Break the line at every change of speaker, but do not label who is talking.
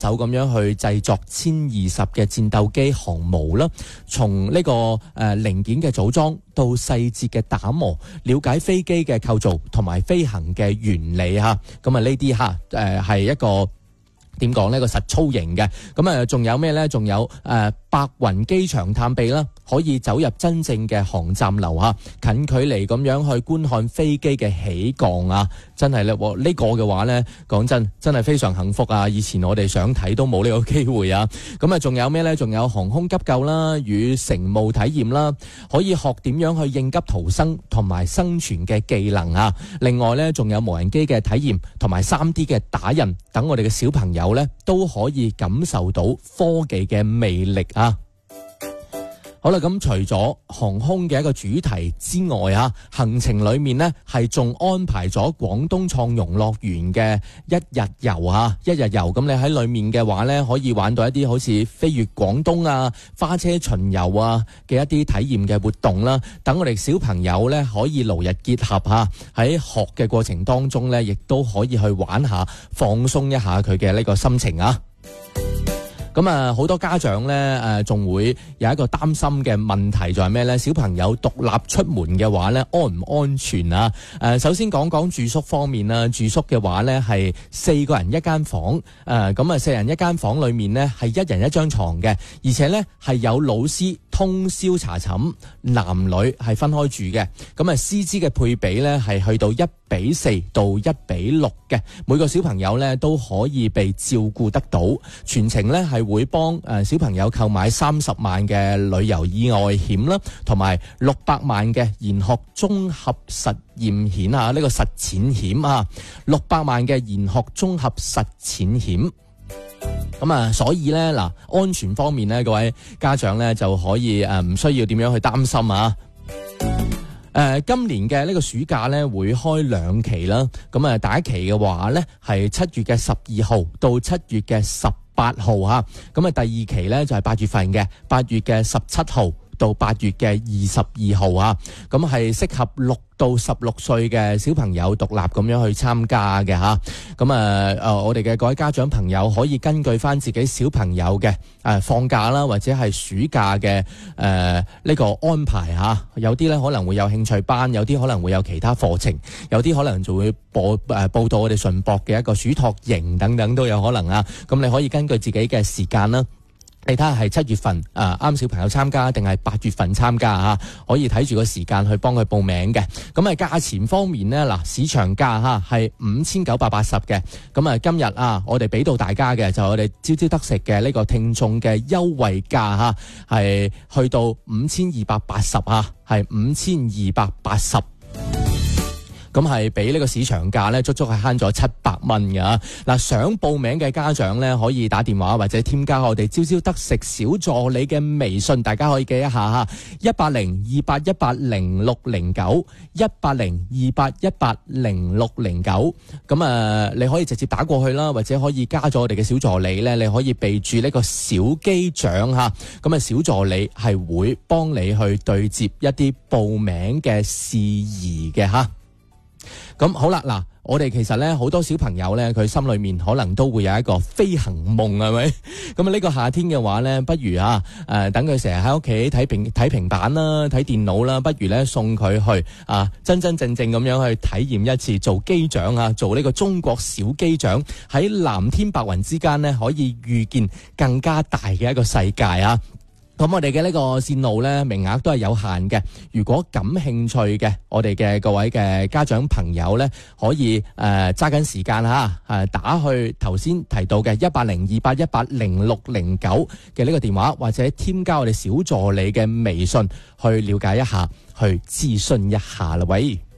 手咁樣去製作1020嘅戰鬥機航模啦，從呢個零件嘅組裝到細節嘅打磨，了解飛機嘅構造同埋飛行嘅原理嚇。咁啊呢啲嚇係一個點講呢個實操型嘅。咁啊仲有咩呢？仲有白雲機場探秘啦，可以走入真正嘅航站樓嚇，近距離咁樣去觀看飛機嘅起降啊！真係咧，呢個嘅話呢，講真係非常幸福啊！以前我哋想睇都冇呢個機會啊！咁啊，仲有咩呢？仲有航空急救啦，與乘務體驗啦，可以學點樣去應急逃生同埋生存嘅技能啊！另外呢，仲有無人機嘅體驗同埋 3D 嘅打印，等我哋嘅小朋友呢都可以感受到科技嘅魅力啊！好啦，咁除咗航空嘅一個主題之外啊，行程裏面呢係仲安排咗廣東創融樂園嘅一日遊啊，一日遊咁你喺裏面嘅話呢，可以玩到一啲好似飛越廣東啊、花車巡遊啊嘅一啲體驗嘅活動啦，等我哋小朋友呢可以勞逸結合啊，喺學嘅過程當中呢，亦都可以去玩下，放鬆一下佢嘅呢個心情啊。咁啊，好多家長咧，仲會有一個擔心嘅問題就係咩咧？小朋友獨立出門嘅話咧，安唔安全啊？首先講講住宿方面啦。住宿嘅話咧，係4個人一間房，咁啊4人一間房裏面咧係1人1張床嘅，而且咧係有老師通宵查寢，男女係分開住嘅。咁啊，師資嘅配比咧係去到1:4到1:6嘅，每個小朋友咧都可以被照顧得到，全程咧係會幫小朋友購買30萬嘅旅遊意外險啦，同埋600萬嘅研學綜合實驗險啊，呢個實踐險啊，600萬嘅研學綜合實踐險。咁啊，所以咧嗱，安全方面咧，各位家長咧就可以唔需要點樣去擔心啊。今年嘅呢個暑假咧會開2期啦，咁啊第一期嘅話咧係7月嘅12號到7月嘅18號吓，咁啊第二期咧就係8月份嘅8月嘅17號到8月嘅22號啊，咁係適合6到16歲嘅小朋友獨立咁樣去參加嘅吓，咁我哋嘅各位家長朋友可以根據翻自己小朋友嘅放假啦，或者係暑假嘅呢個安排吓，有啲咧可能會有興趣班，有啲可能會有其他課程，有啲可能就會報到我哋順博嘅一個暑託營等等都有可能啊，咁你可以根據自己嘅時間啦。你睇下係7月份啱小朋友參加定係8月份參加啊？可以睇住個時間去幫佢報名嘅。咁啊價錢方面呢，嗱市場價嚇係5980嘅。咁啊今日啊我哋俾到大家嘅就我哋朝朝得食嘅呢個聽眾嘅優惠價嚇係去到5280啊，係5280。咁係比呢個市場價咧，足足係慳咗700蚊㗎。嗱，想報名嘅家長咧，可以打電話或者添加我哋朝朝得食小助理嘅微信，大家可以記一下嚇，18028180609 18028180609。咁你可以直接打過去啦，或者可以加咗我哋嘅小助理咧，你可以備注呢個小機長嚇。咁小助理係會幫你去對接一啲報名嘅事宜嘅嚇。咁好啦，嗱，我哋其實咧好多小朋友咧，佢心裏面可能都會有一個飛行夢，係咪？咁呢個夏天嘅話咧，不如等佢成日喺屋企睇平板啦，睇電腦啦，不如咧送佢去真真正正咁樣去體驗一次做機長啊，做呢個中國小機長，喺藍天白雲之間咧，可以遇見更加大嘅一個世界啊！咁我哋嘅呢個線路咧，名額都係有限嘅。如果感興趣嘅，我哋嘅各位嘅家長朋友咧，可以揸緊時間打去頭先提到嘅18028180609嘅呢個電話，或者添加我哋小助理嘅微信去了解一下，去諮詢一下啦，喂。